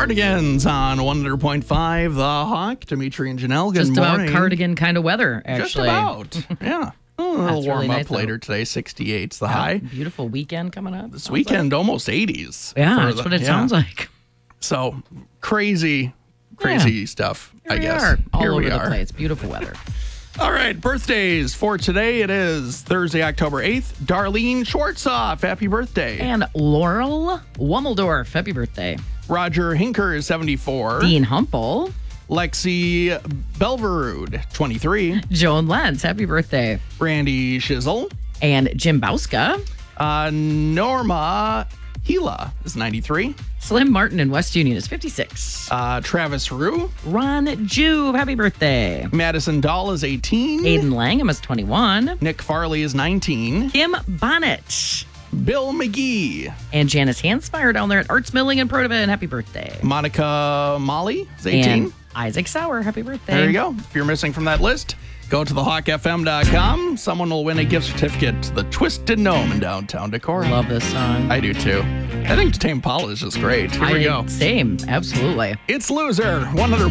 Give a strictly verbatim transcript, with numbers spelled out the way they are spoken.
Cardigans on one hundred point five The Hawk. Dimitri and Janelle, good Just morning. about cardigan kind of weather, actually. Just about. Yeah. A little That's warm really up nice, though. later today. sixty-eight's the Yeah, high. Beautiful weekend coming up. This sounds weekend, almost eighties. like. Yeah, for that's the- what it yeah. sounds like. So crazy, crazy stuff, Here I we guess. are, all Here over we the are. place. Beautiful weather. All right, birthdays for today. It is Thursday, October eighth. Darlene Schwartzoff, happy birthday. And Laurel Wummeldorf, happy birthday. Roger Hinker is seventy-four. Dean Humple. Lexi Belverud, twenty-three. Joan Lentz, happy birthday. Randy Shizzle. And Jim Bauska. Uh, Norma Gila is ninety-three. Slim Martin in West Union is fifty-six. Uh, Travis Rue. Ron Juve, happy birthday. Madison Dahl is eighteen. Aiden Langham is twenty-one. Nick Farley is nineteen. Kim Bonnet. Bill McGee. And Janice Hansmeyer down there at Arts Milling in Protivin, happy birthday. Monica Molly is eighteen. And Isaac Sauer, happy birthday. There you go. If you're missing from that list, go to the hawk f m dot com. Someone will win a gift certificate to the Twisted Gnome in downtown Decorah. Love this song. I do too. I think Tame Paula is just great. Here we I- go. Same, absolutely. It's Loser, one hundred